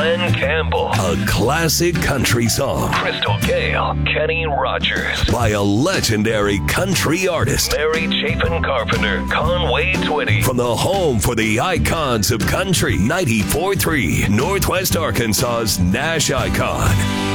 Glenn Campbell. A classic country song. Crystal Gale, Kenny Rogers. By a legendary country artist. Mary Chapin Carpenter, Conway Twitty. From the home for the icons of country, 94.3, Northwest Arkansas's Nash Icon.